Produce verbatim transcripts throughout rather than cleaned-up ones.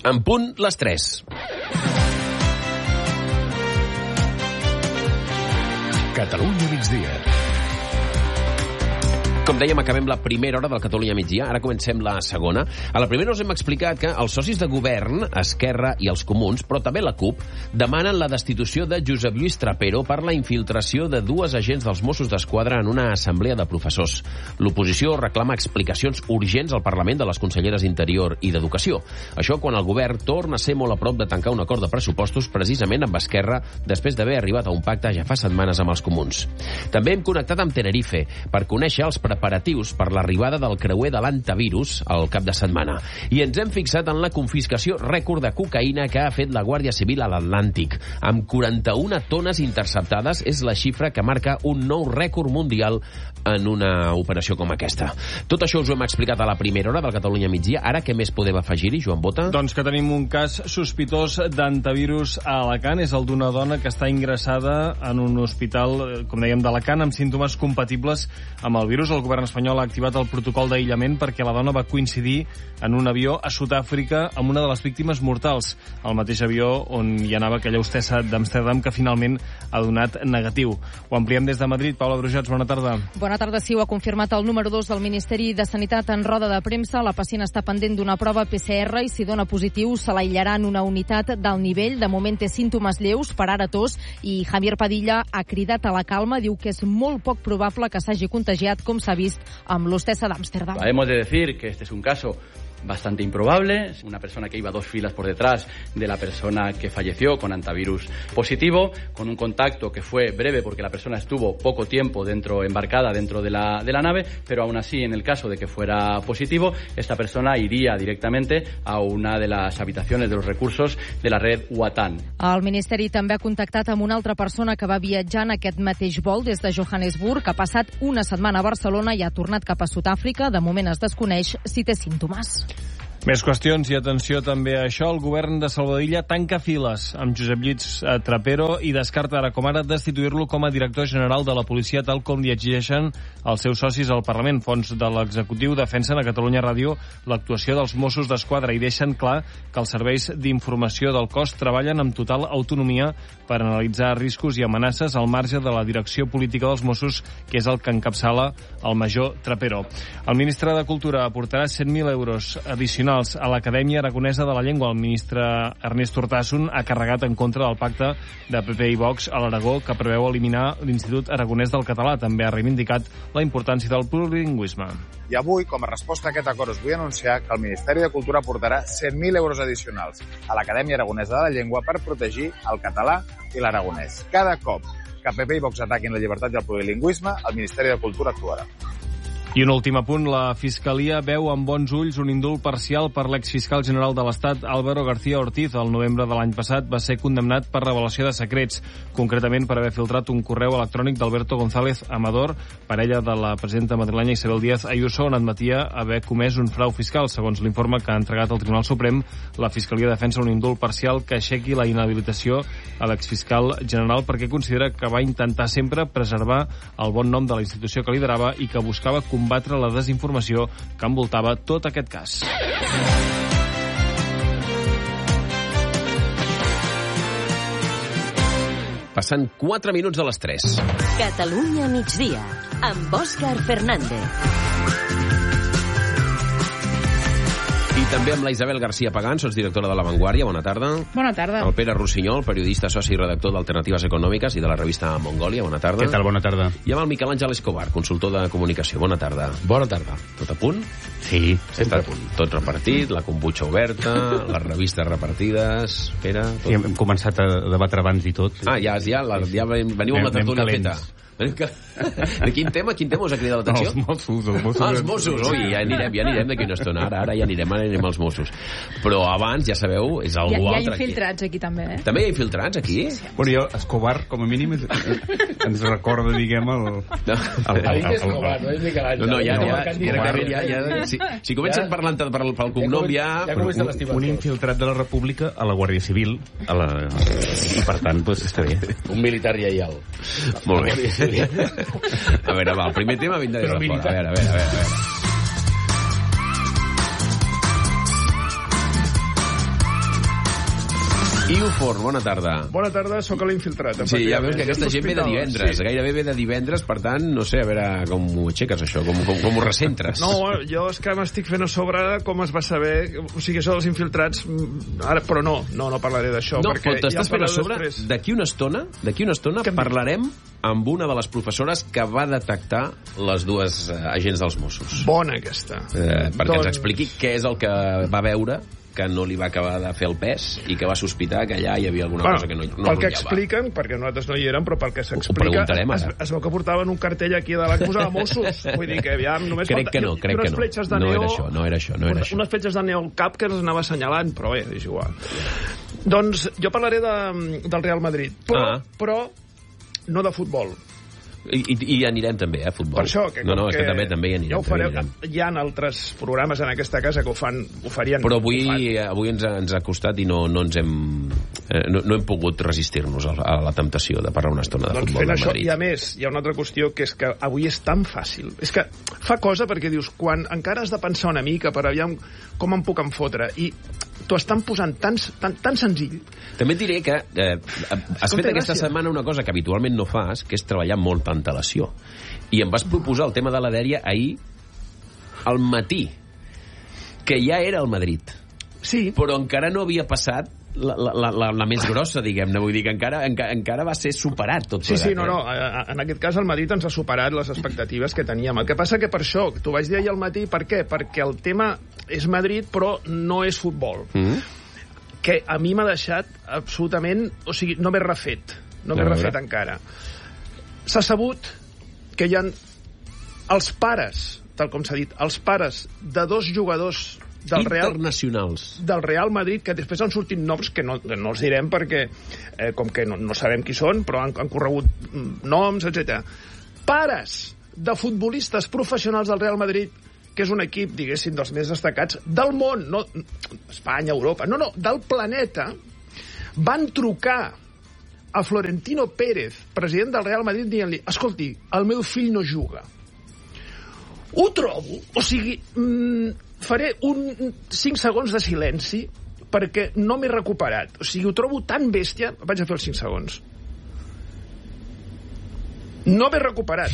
En punt, les tres. Catalunya migdia. Com dèiem, acabem la primera hora del Catalunya migdia, ara comencem la segona. A la primera us hem explicat que els socis de govern, Esquerra i els Comuns, però també la CUP, demanen la destitució de Josep Lluís Trapero per la infiltració de dues agents dels Mossos d'Esquadra en una assemblea de professors. L'oposició reclama explicacions urgents al Parlament de les conselleres d'Interior i d'Educació. Això quan el govern torna a ser molt a prop de tancar un acord de pressupostos precisament amb Esquerra després d'haver arribat a un pacte ja fa setmanes amb els Comuns. També hem connectat amb Tenerife per conèixer els preparatius per l'arribada del creuer de l'antivirus al cap de setmana. I ens hem fixat en la confiscació rècord de cocaïna que ha fet la Guàrdia Civil a l'Atlàntic. Amb quaranta-una tones interceptades és la xifra que marca un nou rècord mundial en una operació com aquesta. Tot això us ho hem explicat a la primera hora del Catalunya migdia. Ara què més podem afegir-hi, Joan Bota? Doncs que tenim un cas sospitós d'antivirus a Alacant. És el d'una dona que està ingressada en un hospital, com dèiem, d'Alacant, amb símptomes compatibles amb el virus. El govern espanyol ha activat el protocol d'aïllament perquè la dona va coincidir en un avió a Sud-àfrica amb una de les víctimes mortals, el mateix avió on hi anava aquella hostessa d'Amsterdam que finalment ha donat negatiu. Ho ampliem des de Madrid. Paula Brujats, bona tarda. Bona tarda, sí, ho ha confirmat el número dos del Ministeri de Sanitat en roda de premsa. La pacient està pendent d'una prova P C R i si dona positiu se l'aïllarà en una unitat d'alt nivell. De moment té símptomes lleus, per ara tos, i Javier Padilla ha cridat a la calma. Diu que és molt poc probable que s'hagi contagiat, com s'ha vist amb l'hostessa d'Amsterdam. Hemos de decir que este es un caso bastante improbable, una persona que iba dos filas por detrás de la persona que falleció con antivirus positivo, con un contacto que fue breve porque la persona estuvo poco tiempo dentro embarcada dentro de la, de la nave, pero aún así, en el caso de que fuera positivo, esta persona iría directamente a una de las habitaciones de los recursos de la red Watan. El Ministeri també ha contactat amb una altra persona que va viatjar en aquest mateix vol des de Johannesburg, que ha passat una setmana a Barcelona i ha tornat cap a Sud-àfrica. De moment es desconeix si té símptomes. Més qüestions i atenció també a això. El govern de Salvadilla tanca files amb Josep Lluís Trapero i descarta ara com ara destituir-lo com a director general de la policia, tal com li exigeixen els seus socis al Parlament. Fons de l'executiu defensen a Catalunya Ràdio l'actuació dels Mossos d'Esquadra i deixen clar que els serveis d'informació del cos treballen amb total autonomia per analitzar riscos i amenaces al marge de la direcció política dels Mossos, que és el que encapçala el major Trapero. El ministre de Cultura aportarà cent mil euros addicionals a l'Acadèmia Aragonesa de la Llengua. El ministre Ernest Urtasun ha carregat en contra del pacte de P P i Vox a l'Aragó que preveu eliminar l'Institut Aragonès del Català. També ha reivindicat la importància del plurilingüisme. I avui, com a resposta a aquest acord, us vull anunciar que el Ministeri de Cultura aportarà cent mil euros addicionals a l'Acadèmia Aragonesa de la Llengua per protegir el català i l'aragonès. Cada cop que P P i Vox ataquin la llibertat i el plurilingüisme, el Ministeri de Cultura actuarà. I un últim apunt, la Fiscalia veu amb bons ulls un indult parcial per l'exfiscal general de l'Estat, Álvaro García Ortiz. El novembre de l'any passat va ser condemnat per revelació de secrets, concretament per haver filtrat un correu electrònic d'Alberto González Amador, parella de la presidenta madrilenya Isabel Díaz Ayuso, on admetia haver comès un frau fiscal. Segons l'informe que ha entregat el Tribunal Suprem, la Fiscalia defensa un indult parcial que aixequi la inhabilitació a l'exfiscal general perquè considera que va intentar sempre preservar el bon nom de la institució que liderava i que buscava combatre la desinformació que envoltava tot aquest cas. Passen quatre minuts de les tres. Catalunya migdia, amb Òscar Fernández. I també amb la Isabel García Pagán, sotsdirectora de La Vanguardia. Bona tarda. Bona tarda. El Pere Rossinyol, periodista, soci i redactor d'Alternatives Econòmiques i de la revista Mongòlia. Bona tarda. Què tal? Bona tarda. I amb el Miquel Àngel Escobar, consultor de comunicació. Bona tarda. Bona tarda. Tot a punt? Sí, sempre a punt. Tot repartit, la kombucha oberta, les revistes repartides... Pere... Tot... Sí, hem començat a debatre abans i tot. Ah, ja, ja, la, ja veniu amb la tertúlia feta. De quin tema? Quin tema us ha cridat l'atenció? Els Mossos. Els Mossos, ah, els Mossos. Ui, ja anirem, ja anirem d'aquí una estona. Ara, ara ja anirem, ara anirem als Mossos. Però abans, ja sabeu, és algú hi ha, hi ha altre. Hi ha infiltrats aquí, també, eh? També hi ha infiltrats aquí? Sí, sí. Bueno, jo, Escobar, com a mínim, ens recorda, diguem, el... No, el, el, el, Escobar, no és Miquel Àngel. No, ja, ja, directament, ja, ja, si, si comencen parlant pel, pel cognom, ja... Un, un infiltrat de la República a la Guàrdia Civil, a la... i per tant, doncs, està bé. Un militar lleial. Molt bé. A veure, va, el primer tema vindrà des de fora. A veure, a veure, a veure. A veure. Guiu Forn, bona tarda. Bona tarda, sóc l'infiltrat. Sí, ja veus que aquesta gent ve de divendres, sí. Gairebé ve de divendres, per tant, no sé, a veure com ho aixeques, això, com, com, com ho recentres. No, jo és que m'estic fent a sobre com es va saber, o sigui, això dels infiltrats, ara, però no, no, no parlaré d'això. No, perquè però t'estàs ja fent a sobre, d'aquí una estona, d'aquí una estona que... parlarem amb una de les professores que va detectar les dues uh, agents dels Mossos. Bona aquesta. Eh, perquè doncs... ens expliqui què és el que va veure que no li va acabar de fer el pes i que va sospitar que allà hi havia alguna bueno, cosa que no, no pel que expliquen, perquè nosaltres no hi érem, però pel que s'explica es, es veu que portaven un cartell aquí de la que posava Mossos, vull dir que aviam només crec falta, que no, crec que no de no neo, era això, no era això, no era unes, això unes fletxes de neo al cap que els anava assenyalant, però bé, és igual. Doncs jo parlaré de, del Real Madrid, però, ah. però no de futbol. I, i, i anirem també, eh, a futbol. Per això, que no, no, que és que també, també hi anirem. Ja ho farem, hi ha altres programes en aquesta casa que ho fan, ho farien. Però avui, avui ens, ha, ens ha costat i no, no ens hem eh, no, no hem pogut resistir-nos a, a la temptació de parlar una estona de doncs futbol de això, Madrid. I a més, hi ha una altra qüestió que és que avui és tan fàcil. És que fa cosa perquè dius, quan encara has de pensar una mica per aviam com em puc enfotre, i t'ho estan posant tan, tan, tan senzill. També et diré que eh, has fet aquesta gràcia. setmana una cosa que habitualment no fas, que és treballar amb molta antelació. I em vas proposar el tema de la dèria ahir al matí, que ja era el Madrid. Sí. Però encara no havia passat la, la, la, la més grossa, diguem-ne. Vull dir que encara, encara, encara va ser superat tot plegat. Sí, sí, no, no. En aquest cas el Madrid ens ha superat les expectatives que teníem. El que passa que per això, t'ho vaig dir ahir al matí, per què? Perquè el tema és Madrid, però no és futbol. Mm-hmm. Que a mi m'ha deixat absolutament... O sigui, no m'he refet. No m'he refet encara. S'ha sabut que hi ha els pares, tal com s'ha dit, els pares de dos jugadors del Real, internacionals del Real Madrid, que després han sortit noms que no, que no els direm perquè eh, com que no, no sabem qui són, però han, han corregut noms, etcètera. Pares de futbolistes professionals del Real Madrid, que és un equip, diguéssim, dels més destacats del món, no Espanya, Europa, no, no, del planeta, van trucar a Florentino Pérez, president del Real Madrid, dient-li, escolti, el meu fill no juga. Ho trobo, o sigui, mmm, faré un cinc segons de silenci perquè no m'he recuperat. O sigui, ho trobo tan bèstia... Vaig a fer els cinc segons. No m'he recuperat.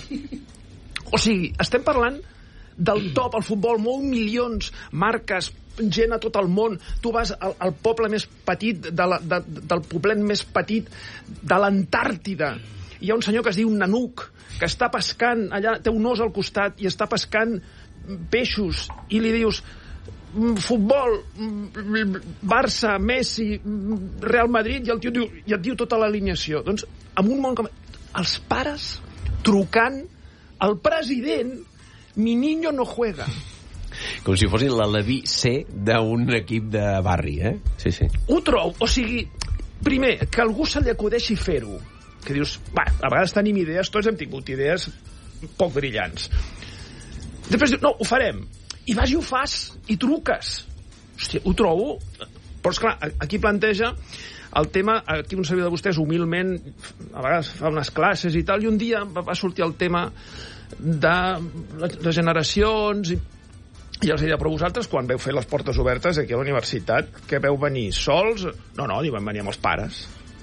O sigui, estem parlant del top, al futbol, molt milions, marques, gent a tot el món. Tu vas al, al poble més petit, de la, de, del poblet més petit de l'Antàrtida. Hi ha un senyor que es diu Nanuc, que està pescant allà, té un os al costat i està pescant peixos, i li dius futbol, Barça, Messi, Real Madrid, i el tio diu, i et diu tota l'alineació. Doncs, en un món com... Els pares trucant al president, mi niño no juega. Com si fossin la Leví C d'un equip de barri, eh? Sí, sí. Ho trobo, o sigui, primer, que algú se li acudeixi fer-ho, que dius, va, a vegades tenim idees, tots hem tingut idees poc brillants. Després diu, no, ho farem. I vas i ho fas, i truques. Hòstia, ho trobo. Però, esclar, aquí planteja el tema, aquí un servidor de vostès humilment, a vegades fa unes classes i tal, i un dia va sortir el tema de les generacions, i, i els deia, però vosaltres, quan veu fer les portes obertes aquí a la universitat, que veu venir sols? No, no, diuen venir amb els pares.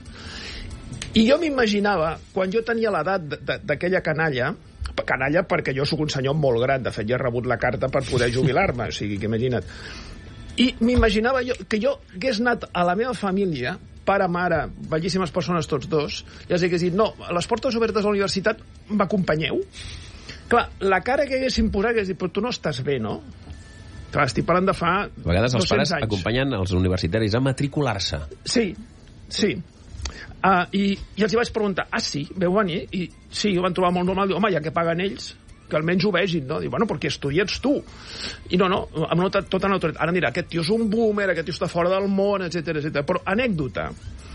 I jo m'imaginava, quan jo tenia l'edat d'aquella canalla, canalla perquè jo sóc un senyor molt gran, de fet ja he rebut la carta per poder jubilar-me, o sigui que imagina't. I m'imaginava jo, que jo hagués anat a la meva família, pare, mare, bellíssimes persones tots dos, i els hagués dit, no, a les portes obertes de la universitat m'acompanyeu? Clar, la cara que haguessin posat hagués dit, però tu no estàs bé, no? Clar, estic parlant de fa a vegades els pares anys. Acompanyen els universitaris a matricular-se. Sí, sí. Uh, i, I els hi vaig preguntar, ah, sí, veu venir? I sí, ho van trobar molt normal. Diu, home, ja que paguen ells, que almenys ho vegin, no? Diu, bueno, perquè estudies tu. I no, no, amb nota, tota notoritat. Ara dirà, aquest tio és un boomer, aquest tio està fora del món, etcètera, etcètera. Però, anècdota,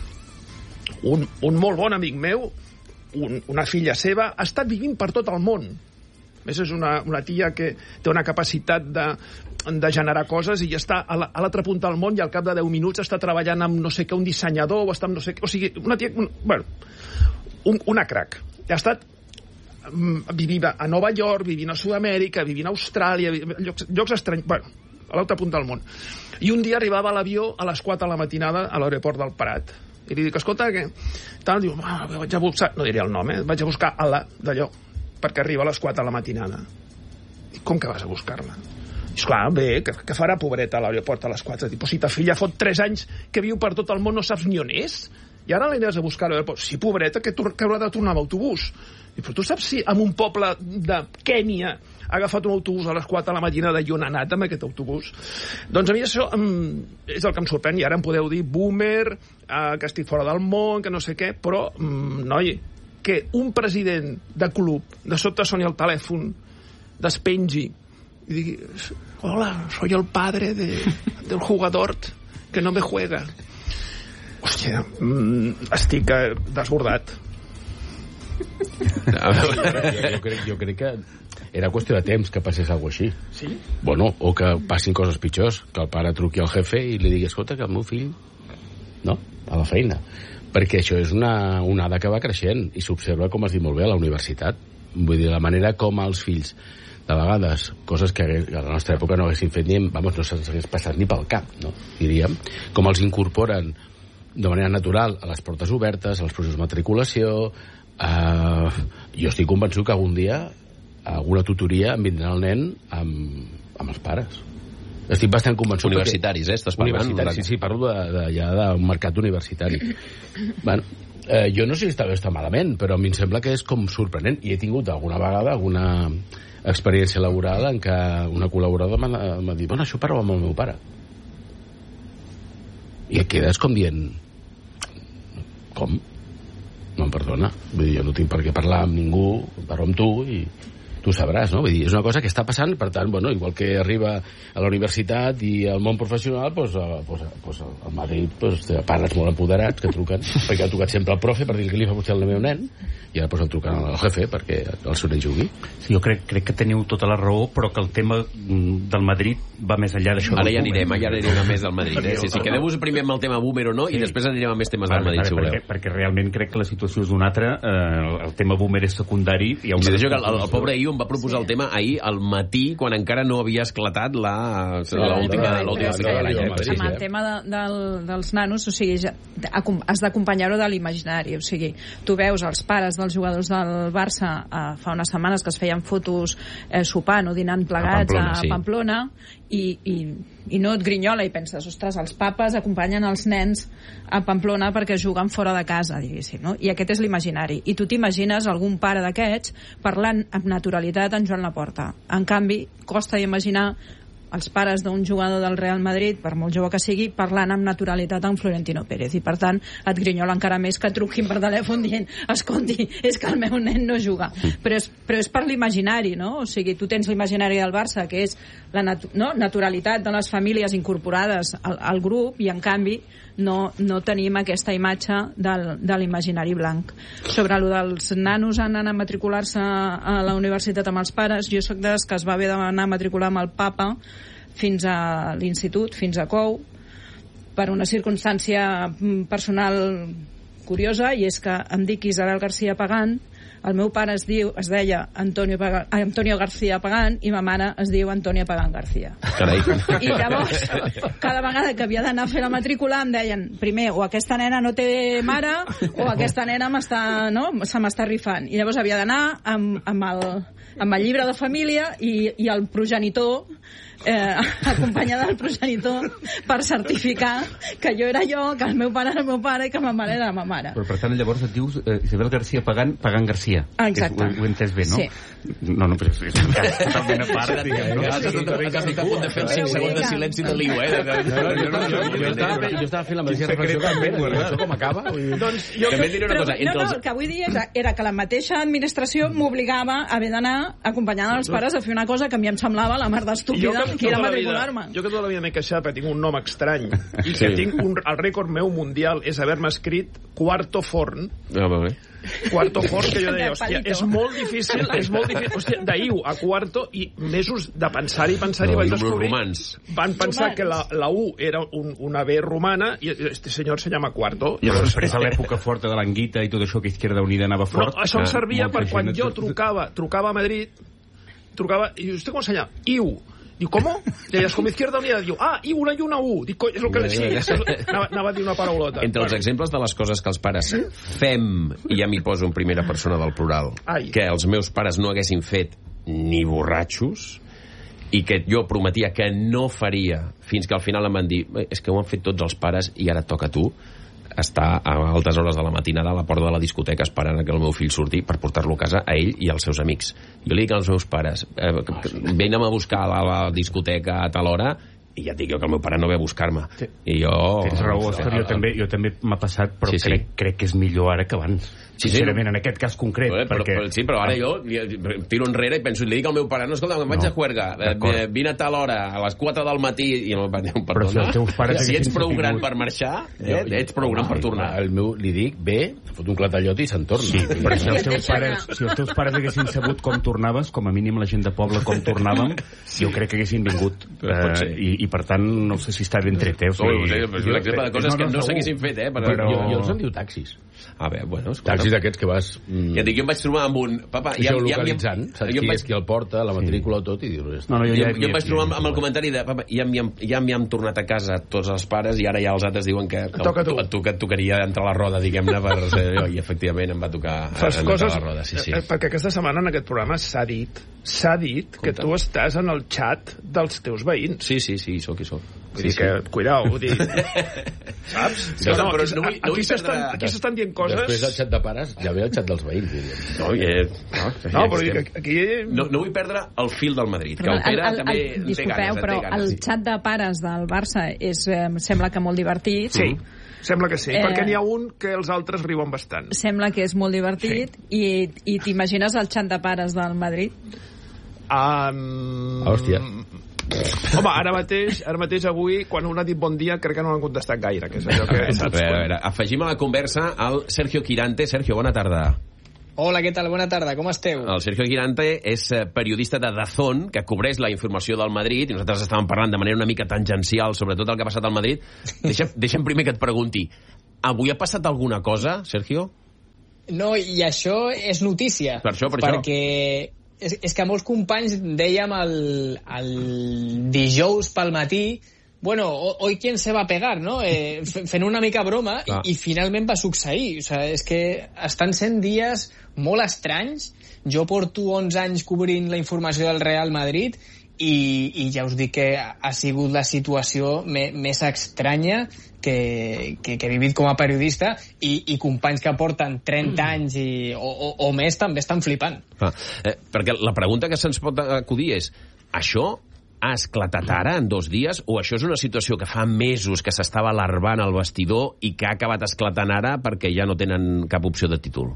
un, un molt bon amic meu, un, una filla seva, ha estat vivint per tot el món. A més, és una, una tia que té una capacitat de, de generar coses i ja està a l'altra punta del món i al cap de deu minuts està treballant amb no sé què, un dissenyador, o està amb no sé què... O sigui, una tia... Un, bueno, un, una crac. Ha estat vivint a Nova York, vivint a Sud-amèrica, vivint a Austràlia, llocs, llocs estranys... Bueno, a l'altra punta del món. I un dia arribava l'avió a les quatre de la matinada a l'aeroport del Prat. I li dic, escolta, què? Tal, diu, ah, vaig a buscar, no diré el nom, eh? Vaig a buscar a la d'allò, perquè arriba a les quatre de la matinada. Dic, com que vas a buscar-la? I esclar, bé, que, que farà pobreta a l'aeroport a les quatre? Dic, però si ta filla fot tres anys que viu per tot el món, no saps ni on és? I ara l'aniràs a buscar a l'aeroport. Sí, pobreta, que, que haurà de tornar amb autobús. Dic, però tu saps si en un poble de Kènia ha agafat un autobús a les quatre de la matinada i on ha anat amb aquest autobús? Doncs a mi això um, és el que em sorprèn, i ara em podeu dir boomer, uh, que estic fora del món, que no sé què, però, um, noi, que un president de club de sobte soni el telèfon, despengi i digui, hola, soy el padre de, del jugador que no me juega. Hòstia, mm, estic uh, desbordat. No, jo, jo, crec, jo crec que era qüestió de temps que passés alguna cosa així. Sí? Bueno, o que passin coses pitjors, que el pare truqui al jefe i li digui, escolta, que el meu fill... No? A la feina. Perquè això és una onada que va creixent i s'observa, com es diu molt bé, a la universitat. Vull dir, la manera com els fills, de vegades, coses que a la nostra època no haguessin fet ni... Vamos, no se'ns hagués passat ni pel cap, no? Diríem. Com els incorporen de manera natural a les portes obertes, als processos de matriculació... Uh, jo estic convençut que algun dia a alguna tutoria em vindrà el nen amb, amb els pares. Estic bastant convençut. Universitaris, que... eh? Estàs parlant? Universitaris, sí, sí, parlo de, de, ja d'un mercat universitari. Bueno, eh, jo no sé si està bé o està malament, però a mi em sembla que és com sorprenent. I he tingut alguna vegada alguna experiència laboral en què una col·laboradora m'ha dit, bueno, això parlo amb el meu pare. I et quedes com dient, com? No em perdona, vull dir, jo no tinc per què parlar amb ningú, parlo amb tu i tu sabràs, no? Vull dir, és una cosa que està passant, per tant, bueno, igual que arriba a la universitat i al món professional, doncs, pues, pues, al Madrid pues, pares molt empoderats que truquen, perquè ha trucat sempre el profe per dir que li fa potser el meu nen, i ara pues, el truquen al jefe perquè el seu nen jugui. Sí, jo crec, crec que teniu tota la raó, però que el tema del Madrid va més enllà d'això. Ara ja anirem, ja anirem a més del Madrid. Eh? Sí, sí, quedeu-vos primer amb el tema boomer o no, sí. I després anirem a més temes del Madrid, si voleu. Perquè, perquè realment crec que la situació és una altra, eh, el tema boomer és secundari. Hi ha una sí, que el, el pobre Iu em va proposar sí. el tema ahir al matí, quan encara no havia esclatat la l'última cicle de l'any. Amb el tema de, del, dels nanos, o sigui, ja, has d'acompanyar-ho de l'imaginari, o sigui, tu veus els pares dels jugadors del Barça eh, fa unes setmanes que es feien fotos eh, sopant o dinant plegats a Pamplona, a Pamplona sí. i, i, i no et grinyola i penses, ostres, els papes acompanyen els nens a Pamplona perquè juguen fora de casa, diguéssim, no? I aquest és l'imaginari. I tu t'imagines algun pare d'aquests parlant amb naturalitat en Joan Laporta. En canvi, costa d'imaginar els pares d'un jugador del Real Madrid, per molt jove que sigui, parlant amb naturalitat amb Florentino Pérez, i per tant et grinyola encara més que truquin per telèfon dient, escolti, és que el meu nen no juga, però és, però és per l'imaginari, no? O sigui, tu tens l'imaginari del Barça, que és la natu no? naturalitat de les famílies incorporades al, al grup, i en canvi no, no tenim aquesta imatge del, de l'imaginari blanc. Sobre el dels nanos anant a matricular-se a la universitat amb els pares, jo sóc des que es va haver d'anar a matricular amb el papa fins a l'institut, fins a Cou, per una circumstància personal curiosa, i és que em dic Isabel García Pagán, el meu pare es diu, es deia Antonio, Pagan, Antonio García Pagán, i ma mare es diu Antonia Pagán García. Carai. I llavors, cada vegada que havia d'anar a fer la matrícula em deien, primer, o aquesta nena no té mare, o aquesta nena m'està, no, se m'està rifant. I llavors havia d'anar amb, amb, el, amb el llibre de família i, i el progenitor, eh, acompanyada del progenitor, per certificar que jo era jo, que el meu pare era el meu pare i que ma mare era la ma mare. Però per tant llavors et dius eh, Isabel García Pagán, Pagán García. Exacte. Ho, ho he entès bé, no? Sí. No, no, però és un cas totalment a part. Has estat a punt de fer cinc segons de silenci de l'Iu, eh? Jo estava fent la mateixa reflexió que això com acaba. Doncs jo diré una cosa. No, no, el que vull dir era que la mateixa administració m'obligava a haver d'anar acompanyant els pares a fer una cosa que a mi em semblava la mar d'estúpida, que era matricular-me. Jo que tota la vida m'he queixat perquè tinc un nom estrany i que tinc un, el rècord meu mundial és haver-me escrit Quarto Forn. Ah, va bé. Quarto Forn, que jo deia, hòstia, és molt difícil, és molt difícil, hòstia, d'Iu a Quarto, i mesos de pensar-hi, pensar-hi, no, vaig descobrir, romans. Van pensar romans. Que la, la U era un, una B romana, i este senyor se llama Quarto. I després a l'època forta de l'Anguita i tot això, que Izquierda Unida anava fort. No, això em servia per quan jo trucava, trucava a Madrid, trucava, i usted com se llama? Iu. Diu, ¿cómo? Deies, com Izquierda Unida. Diu, ah, i una i una U. Dic, és el que sí, anava, anava a dir una paraulota. Entre els exemples de les coses que els pares fem, i ja m'hi poso en primera persona del plural, Ai. que els meus pares no haguessin fet ni borratxos, i que jo prometia que no faria, fins que al final em van dir, és que ho han fet tots els pares i ara toca a tu estar a altes hores de la matinada a la porta de la discoteca esperant que el meu fill surti per portar-lo a casa a ell i als seus amics. Jo li dic als meus pares, eh, venen a buscar a la discoteca a tal hora, i ja et dic jo que el meu pare no ve a buscar-me. Sí. I jo... Tens raó, Òscar, jo també, jo també m'ha passat, però sí, sí. Crec, crec que és millor ara que abans. Sí, sí, sincerament, no? En aquest cas concret. Però, perquè... però, sí, però ara jo tiro enrere i penso, li dic al meu pare, no, escolta, em vaig no. a juerga, eh, vine a tal hora, a les quatre del matí, i el meu pare, perdona, si, els teus pares si ets prou gran tingut... per marxar, eh, ets prou gran per tornar. El meu, li dic, ve, fot un clatallot i se'n torna. Sí, però si els, teus pares, si els teus pares haguessin sabut com tornaves, com a mínim la gent de poble com tornàvem, sí. Jo crec que haguessin vingut. Eh, i, I per tant, no sé si està ben tret, eh? O sigui, no, és un exemple de coses que no s'haguessin fet, eh? Però... Jo, jo els en diu taxis. A veure, bueno, escolta. Taxis d'aquests que vas... Mm. Ja dic, jo em vaig trobar amb un... Papa, ja, geolocalitzant, ja, saps qui vaig... és qui el porta, la matrícula, tot, i dius... No, no, jo, ja, jo, jo em vaig trobar amb, amb el comentari de... Papa, ja m'hi ja hem tornat a casa tots els pares i ara ja els altres diuen que... que toca tu. A tu que et tocaria entrar a la roda, diguem-ne, per ser jo, i efectivament em va tocar Fas entrar coses, a la roda, sí, sí. Eh, perquè aquesta setmana en aquest programa s'ha dit s'ha dit Compte. que tu estàs en el xat dels teus veïns. Sí, sí, sí, soc i soc. Vull dir que, cuidao, vull dir... Saps? No, no, però no vull, no aquí s'estan perdre... dient coses... Després del xat de pares ja ve el xat dels veïns. No, ja, no, no però dic, aquí... No, no vull perdre el fil del Madrid, que el Pere el, el, també el, disculpeu, té ganes. Però ganes, el xat de pares del Barça és, eh, sembla que molt divertit. Sí. Sembla que sí, eh, perquè n'hi ha un que els altres riuen bastant. Sembla que és molt divertit, sí. i, i t'imagines el xat de pares del Madrid? Um... Hòstia. Home, ara mateix, ara mateix avui, quan un ha dit bon dia, crec que no han contestat gaire, que és allò que saps. A veure, a veure, afegim a la conversa el Sergio Quirante. Sergio, bona tarda. Hola, què tal? Bona tarda, com esteu? El Sergio Quirante és periodista de Dazón, que cobreix la informació del Madrid, i nosaltres estàvem parlant de manera una mica tangencial sobre tot el que ha passat al Madrid. Deixa'm, deixa'm primer que et pregunti, avui ha passat alguna cosa, Sergio? No, i això és notícia. Per això, per perquè... això. És, és que molts companys dèiem el, el dijous pel matí, bueno, hoy quién se va a pegar, no? Eh, fent una mica broma, ah. i, i finalment va succeir. O sigui, és que estan sent dies molt estranys. Jo porto onze anys cobrint la informació del Real Madrid i, i ja us dic que ha sigut la situació me, més estranya que, que, que he vivit com a periodista, i, i companys que porten trenta anys i, o, o, o més també estan flipant. Ah, eh, perquè la pregunta que se'ns pot acudir és, això ha esclatat ara en dos dies, o això és una situació que fa mesos que s'estava larvant al vestidor i que ha acabat esclatant ara perquè ja no tenen cap opció de títol?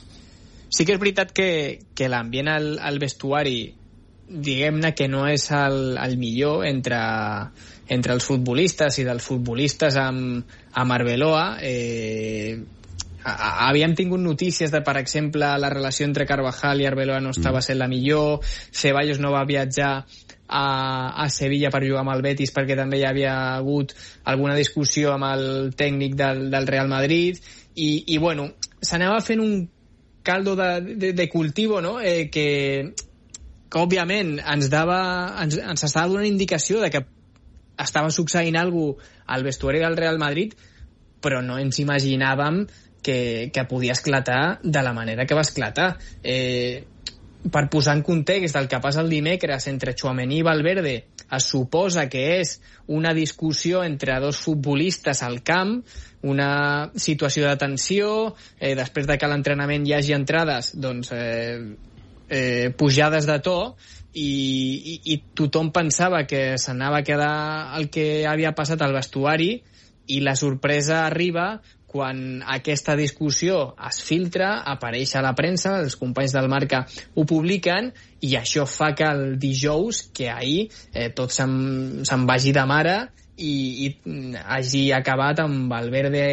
Sí que és veritat que, que l'ambient al, al vestuari, diguem-ne que no és el, el millor entre, entre els futbolistes i dels futbolistes amb, amb Arbeloa. Eh, havíem tingut notícies de, per exemple, la relació entre Carvajal i Arbeloa no estava sent la millor, Ceballos no va viatjar a, a Sevilla per jugar amb el Betis perquè també hi havia hagut alguna discussió amb el tècnic del, del Real Madrid, i, i bueno, s'anava fent un caldo de, de, de cultivo, no? Eh, que que òbviament ens dava, ens, ens estava donant indicació de que estava succeint alguna cosa al vestuari del Real Madrid, però no ens imaginàvem que, que podia esclatar de la manera que va esclatar. Eh, per posar en context el que passa el dimecres entre Tchouaméni i Valverde, es suposa que és una discussió entre dos futbolistes al camp, una situació de tensió, eh, després de que a l'entrenament hi hagi entrades, doncs... Eh, Eh, pujades de to, i, i, i tothom pensava que s'anava a quedar el que havia passat al vestuari, i la sorpresa arriba quan aquesta discussió es filtra, apareix a la premsa, els companys del Marca ho publiquen, i això fa que el dijous, que ahir eh, tot se'n, se'n vagi de mare i, i hagi acabat amb Valverde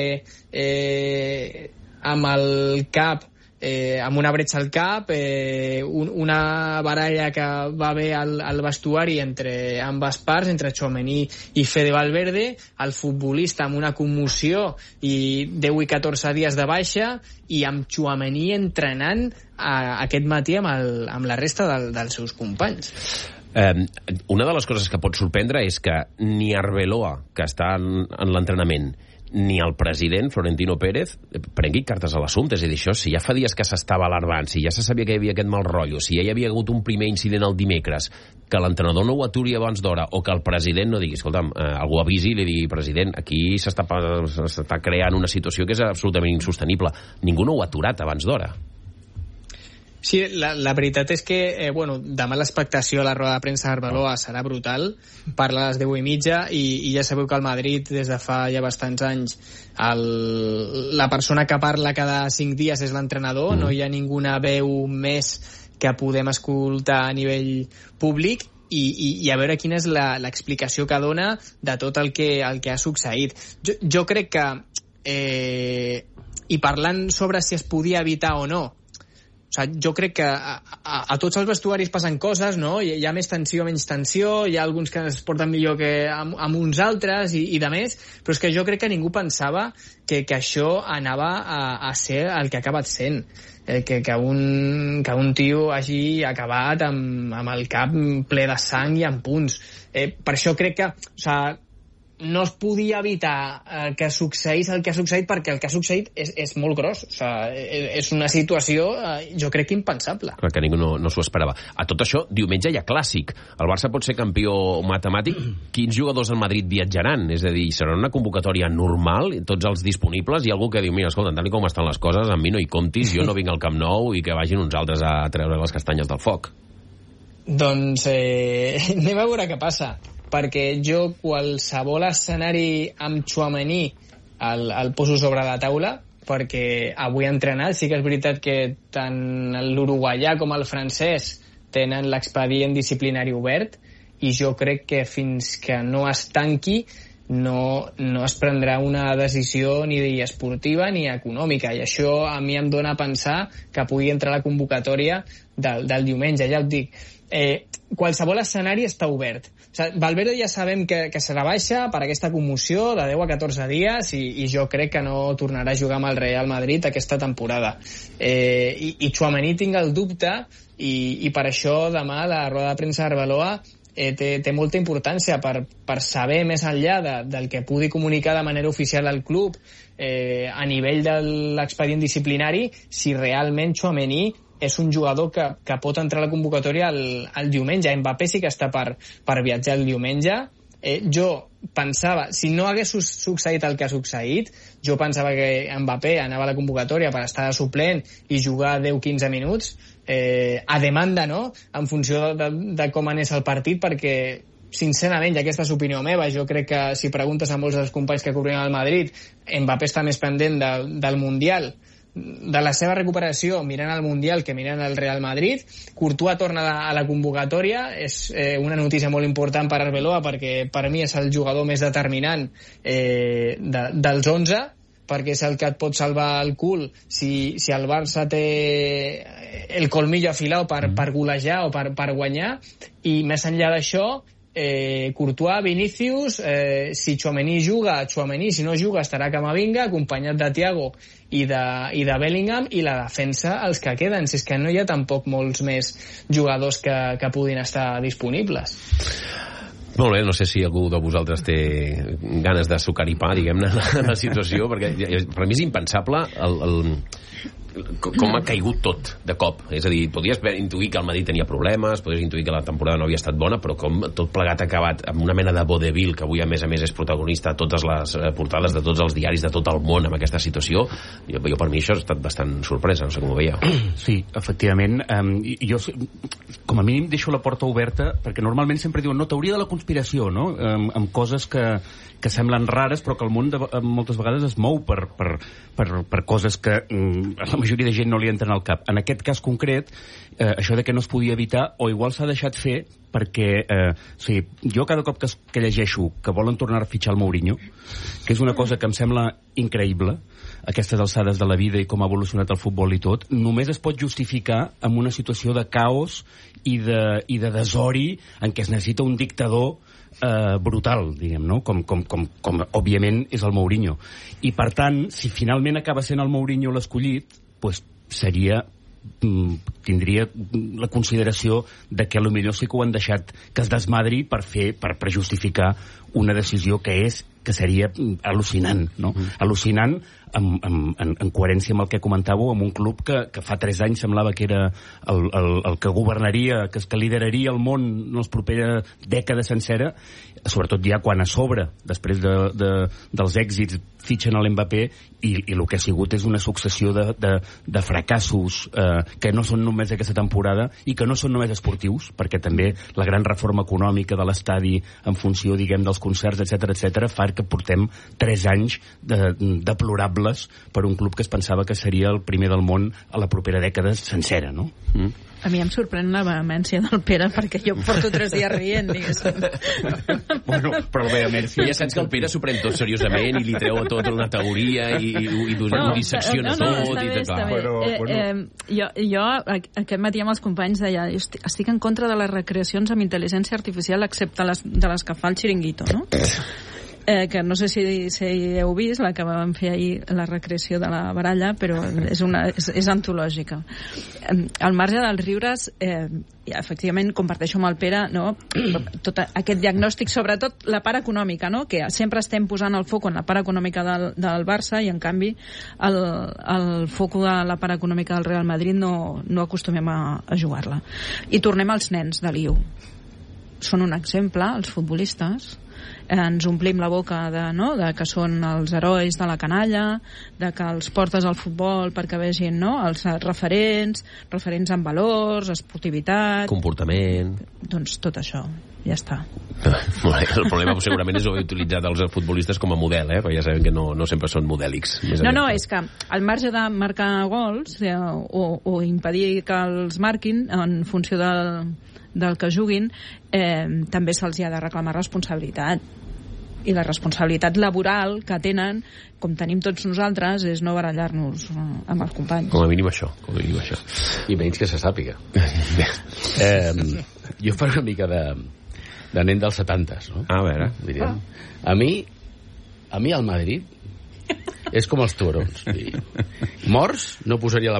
eh, amb el cap Eh, amb una bretxa al cap, eh, un, una baralla que va haver al, al vestuari entre ambes parts, entre Tchouaméni i Fede Valverde, el futbolista amb una commoció i deu i catorze dies de baixa, i amb Tchouaméni entrenant a, aquest matí amb, el, amb la resta del, dels seus companys. Eh, una de les coses que pot sorprendre és que ni Arbeloa, que està en, en l'entrenament, ni el president, Florentino Pérez, prengui cartes a l'assumpte. És a dir, això, si ja fa dies que s'estava alarmant, si ja se sabia que hi havia aquest mal rotllo, si ja hi havia hagut un primer incident el dimecres, que l'entrenador no ho aturi abans d'hora, o que el president no digui, escolta'm, eh, algú avisi i li digui, president, aquí s'està, s'està creant una situació que és absolutament insostenible. Ningú no ho ha aturat abans d'hora. Sí, la, la veritat és que eh, bueno, demà l'expectació a la roda de premsa d'Arbeloa serà brutal, parla a les deu i mitja i, i ja sabeu que al Madrid des de fa ja bastants anys el, la persona que parla cada cinc dies és l'entrenador, mm. no hi ha ninguna veu més que podem escoltar a nivell públic i, i, i a veure quina és l'explicació que dona de tot el que, el que ha succeït. Jo, jo crec que eh, i parlant sobre si es podia evitar o no, o sigui, jo crec que a, a, a tots els vestuaris passen coses, no? Hi, hi ha més tensió, menys tensió, hi ha alguns que es porten millor que amb, amb uns altres i, i de més, però és que jo crec que ningú pensava que, que això anava a, a ser el que ha acabat sent. Eh, que, que, un, que un tio hagi acabat amb, amb el cap ple de sang i amb punts. Eh, per això crec que... O sigui, no es podia evitar eh, que succeís el que ha succeït perquè el que ha succeït és, és molt gros. O sigui, és una situació, eh, jo crec que impensable. Clar que ningú no, no s'ho esperava. A tot això, diumenge hi ha clàssic. El Barça pot ser campió matemàtic. Quins jugadors al Madrid viatjaran? És a dir, serà una convocatòria normal, tots els disponibles, i algú que diu, mira, escolta, tant com estan les coses, amb mi no hi comptis, jo no vinc al Camp Nou i que vagin uns altres a treure les castanyes del foc. Doncs eh, anem a veure què passa, perquè jo qualsevol escenari amb Tchouaméni el, el poso sobre la taula, perquè avui ha entrenat. Sí que és veritat que tant l'uruguaià com el francès tenen l'expedient disciplinari obert i jo crec que fins que no es tanqui no, no es prendrà una decisió ni esportiva ni econòmica, i això a mi em dona a pensar que pugui entrar a la convocatòria del, del diumenge. Ja et dic, eh, qualsevol escenari està obert. O sigui, Valverde ja sabem que, que serà baixa per aquesta commoció de deu a catorze dies i, i jo crec que no tornarà a jugar amb el Real Madrid aquesta temporada. Eh, i, i Tchouaméni tinc el dubte i, i per això demà la roda de premsa d'Arbeloa eh, té, té molta importància per, per saber més enllà de, del que pugui comunicar de manera oficial al club eh, a nivell de l'expedient disciplinari, si realment Tchouaméni és un jugador que, que pot entrar a la convocatòria el, el diumenge. Mbappé sí que està per, per viatjar el diumenge. Eh, jo pensava, si no hagués succeït el que ha succeït, jo pensava que Mbappé anava a la convocatòria per estar de suplent i jugar deu a quinze minuts, eh, a demanda, no?, en funció de, de, de com anés el partit, perquè sincerament, i aquesta és opinió meva, jo crec que si preguntes a molts dels companys que cobrien el Madrid, Mbappé està més pendent de, del Mundial, de la seva recuperació mirant el Mundial que mirant el Real Madrid. Courtois torna a la convocatòria, és eh, una notícia molt important per Arbeloa, perquè per mi és el jugador més determinant eh, de, dels onze, perquè és el que et pot salvar el cul si, si el Barça té el colmillo afilau per, per golejar o per, per guanyar. I més enllà d'això, Eh, Courtois, Vinícius, eh, si Tchouaméni juga, Tchouaméni, si no juga estarà Camavinga, acompanyat de Thiago i de, i de Bellingham, i la defensa els que queden, si és que no hi ha tampoc molts més jugadors que, que puguin estar disponibles. Molt bé, no sé si algú de vosaltres té ganes de sucar i pa, diguem-ne, la situació, perquè per mi és impensable el, el, com ha caigut tot de cop. És a dir, podies intuir que el Madrid tenia problemes, podies intuir que la temporada no havia estat bona, però com tot plegat ha acabat amb una mena de vodevil, que avui a més a més és protagonista a totes les portades de tots els diaris de tot el món amb aquesta situació. Jo, jo per mi això ha estat bastant sorpresa, no sé com ho veieu. Sí, efectivament. Um, jo com a mínim deixo la porta oberta, perquè normalment sempre diuen, no, teoria de la conspiració, no?, um, amb coses que, que semblen rares, però que el món de, moltes vegades es mou per, per, per, per coses que um, a la majoria de gent no li entren al cap. En aquest cas concret, eh, això de que no es podia evitar, o igual s'ha deixat fer perquè, eh, o sigui, jo cada cop que, es, que llegeixo que volen tornar a fitxar el Mourinho, que és una cosa que em sembla increïble, aquestes alçades de la vida i com ha evolucionat el futbol i tot, només es pot justificar amb una situació de caos i de, i de desori en què es necessita un dictador eh, brutal, diguem, no? Com, com, com, com òbviament és el Mourinho. I per tant, si finalment acaba sent el Mourinho l'escollit, pues seria tindria la consideració de que potser sí que ho han deixat que es desmadri per fer, per, per justificar una decisió que és que seria al·lucinant, no? Mm. Al·lucinant en, en, en coherència amb el que comentàveu, amb un club que, que fa tres anys semblava que era el, el, el que governaria, que, que lideraria el món en les properes dècades sencera, sobretot ja quan a sobre, després de, de, dels èxits, fitxen a l'Mbappé i, i el que ha sigut és una successió de, de, de fracassos eh, que no són només aquesta temporada i que no són només esportius, perquè també la gran reforma econòmica de l'estadi en funció, diguem, dels concerts, etcètera, etcètera, fa que portem tres anys de, deplorables per un club que es pensava que seria el primer del món a la propera dècada sencera, no? Mm. A mi em sorprèn la vehemència del Pere, perquè jo porto tres dies rient, diguéssim. Bueno, però la vehemència... Ja saps que el Pere s'ho pren tot seriosament i li treu tot una teoria i, i, i, i no, ho dissecciona no, no, tot. Bé, i tot bueno, eh, bueno. Eh, jo, jo aquest matí amb els companys deia estic, estic en contra de les recreacions amb intel·ligència artificial excepte les, de les que fa el Chiringuito, no? Eh, que no sé si, si heu vist la que vam fer ahir, la recreació de la baralla, però és, una, és, és antològica. Eh, al marge dels riures, eh, ja, efectivament comparteixo amb el Pere, no? Tot aquest diagnòstic, sobretot la part econòmica, no? Que sempre estem posant el foc en la part econòmica del, del Barça i en canvi el, el foc de la part econòmica del Real Madrid no, no acostumem a, a jugar-la. I tornem als nens de l'I U. Són un exemple, els futbolistes. Ens omplim la boca de, no? de que són els herois de la canalla, de que els portes al futbol perquè vegin, no? Els referents, referents en valors, esportivitat... Comportament... Doncs tot això, ja està. El problema segurament és haver utilitzat els futbolistes com a model, eh? Perquè ja sabem que no, no sempre són modèlics. No, no, és que al marge de marcar gols eh, o, o impedir que els marquin en funció del, del que juguin, eh, també se'ls ha de reclamar responsabilitat. I la responsabilitat laboral que tenen, com tenim tots nosaltres, és no barallar-nos amb els companys. Com a mínim això, com a mínim això. I menys que se sàpiga. eh, jo faig una mica de, de nen dels setantes, no? A veure. Diríem. A mi, a mi el Madrid és com els taurons. Morts, no posaria la